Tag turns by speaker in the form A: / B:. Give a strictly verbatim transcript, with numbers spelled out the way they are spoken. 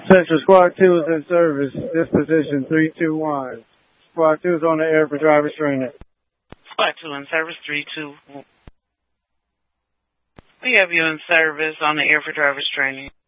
A: Central Squad two is in service. Disposition three two one. Squad two is on the air for driver's training.
B: Squad two in service three two. We have you in service on the air for driver's training.